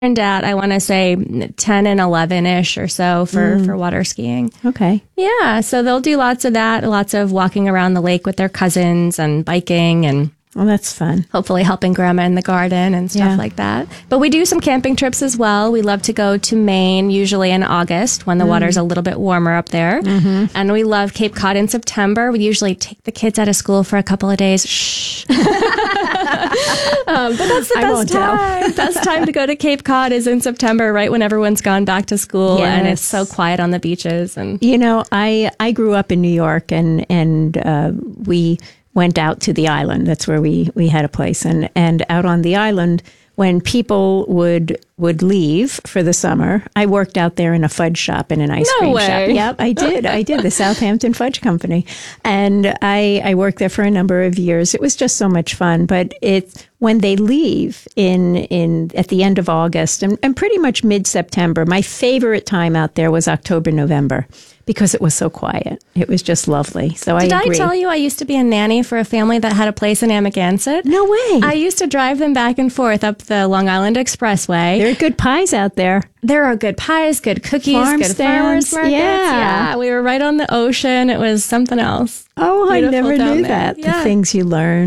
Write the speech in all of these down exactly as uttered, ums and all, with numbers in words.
and at, I want to say ten and eleven-ish or so for, mm. for water skiing. Okay. Yeah. So they'll do lots of that, lots of walking around the lake with their cousins and biking and well, that's fun. Hopefully helping grandma in the garden and stuff yeah. like that. But we do some camping trips as well. We love to go to Maine, usually in August when the mm. water's a little bit warmer up there. Mm-hmm. And we love Cape Cod in September. We usually take the kids out of school for a couple of days. Shh. um, but that's the best time. Best time to go to Cape Cod is in September, right when everyone's gone back to school yes. and it's so quiet on the beaches. And you know, I I grew up in New York, and and uh, we went out to the island. That's where we, we had a place. And, and out on the island, when people would would leave for the summer, I worked out there in a fudge shop and an ice no cream way. shop. Yep, I did. I did, the Southampton Fudge Company. And I, I worked there for a number of years. It was just so much fun. But it's when they leave in in at the end of August and, and pretty much mid-September, my favorite time out there was October, November, because it was so quiet. It was just lovely. So Did I agree. I tell you I used to be a nanny for a family that had a place in Amagansett? No way. I used to drive them back and forth up the Long Island Expressway. There are good pies out there. There are good pies, good cookies, Farm good stands. farmers markets. Yeah. yeah. We were right on the ocean. It was something else. Oh, Beautiful I never knew there. that. Yeah. The things you learn.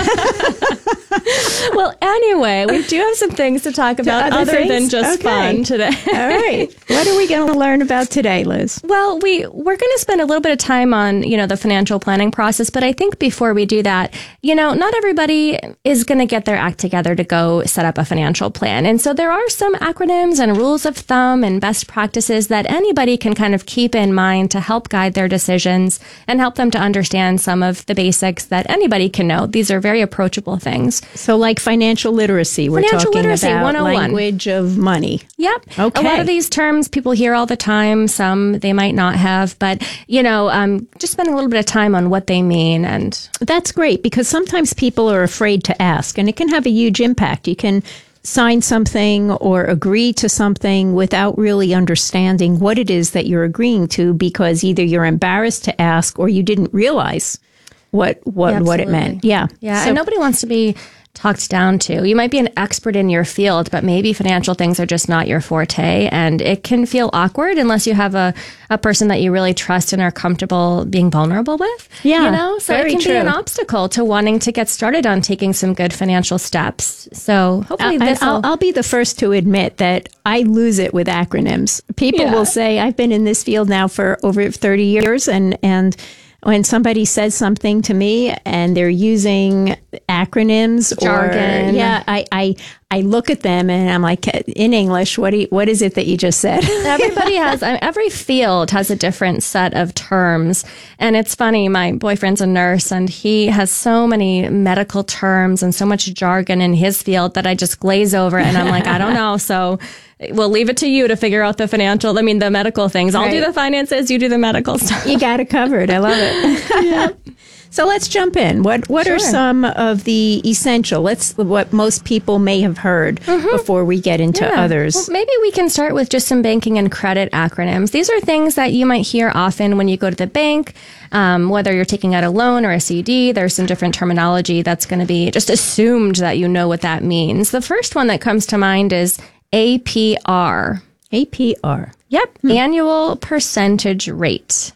Well, anyway, we do have some things to talk about other, other things? than just okay. fun today. All right. What are we going to learn about today, Liz? Well, we, we're going to spend a little bit of time on, you know, the financial planning process. But I think before we do that, you know, not everybody is going to get their act together to go set up a financial plan. And so there are some acronyms and rules of thumb and best practices that anybody can kind of keep in mind to help guide their decisions and help them to understand some of the basics that anybody can know. These are very approachable things. So like financial literacy, we're financial talking literacy, about one oh one. Language of money. Yep. Okay. A lot of these terms people hear all the time. Some they might not have, but, you know, um, just spend a little bit of time on what they mean. And that's great because sometimes people are afraid to ask, and it can have a huge impact. You can sign something or agree to something without really understanding what it is that you're agreeing to because either you're embarrassed to ask or you didn't realize what what, yeah, what it meant. Yeah. Yeah. So, and nobody wants to be talked down to. You might be an expert in your field, but maybe financial things are just not your forte. And it can feel awkward unless you have a, a person that you really trust and are comfortable being vulnerable with. Yeah. You know, so very it can true. be an obstacle to wanting to get started on taking some good financial steps. So hopefully I, this I'll, I'll be the first to admit that I lose it with acronyms. People Yeah. will say, I've been in this field now for over thirty years and, and when somebody says something to me and they're using acronyms jargon, or, yeah, I, I I look at them and I'm like, in English, what do you, what is it that you just said? Everybody has, every field has a different set of terms. And it's funny, my boyfriend's a nurse and he has so many medical terms and so much jargon in his field that I just glaze over and I'm like, I don't know. So we'll leave it to you to figure out the financial, I mean, the medical things. I'll right. do the finances, you do the medical stuff. You got it covered. I love it. Yeah. So let's jump in. What what Sure. are some of the essential? Let's what most people may have heard mm-hmm. before we get into yeah. others. Well, maybe we can start with just some banking and credit acronyms. These are things that you might hear often when you go to the bank, um, whether you're taking out a loan or a C D. There's some different terminology that's going to be just assumed that you know what that means. The first one that comes to mind is A P R. A P R. Yep, hmm. Annual percentage rate.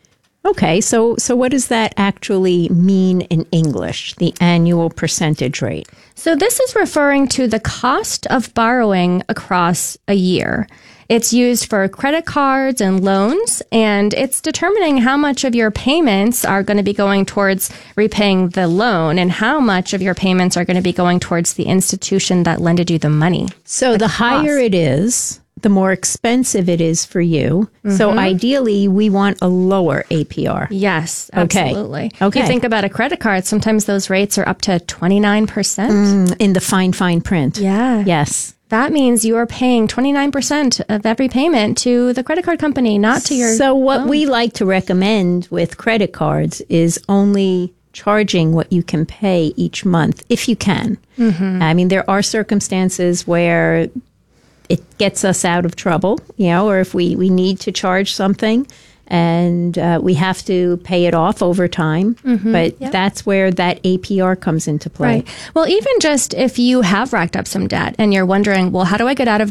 Okay, so so what does that actually mean in English, the annual percentage rate? So this is referring to the cost of borrowing across a year. It's used for credit cards and loans, and it's determining how much of your payments are going to be going towards repaying the loan and how much of your payments are going to be going towards the institution that lended you the money. So the, the higher it is, the more expensive it is for you. Mm-hmm. So ideally, we want a lower A P R. Yes, okay. absolutely. Okay. You think about a credit card, sometimes those rates are up to twenty-nine percent. Mm, in the fine, fine print. Yeah. Yes. That means you are paying twenty-nine percent of every payment to the credit card company, not to your So what loan. we like to recommend with credit cards is only charging what you can pay each month, if you can. Mm-hmm. I mean, there are circumstances where it gets us out of trouble, you know, or if we, we need to charge something and uh, we have to pay it off over time. Mm-hmm. But yep. that's where that A P R comes into play. Right. Well, even just if you have racked up some debt and you're wondering, well, how do I get out of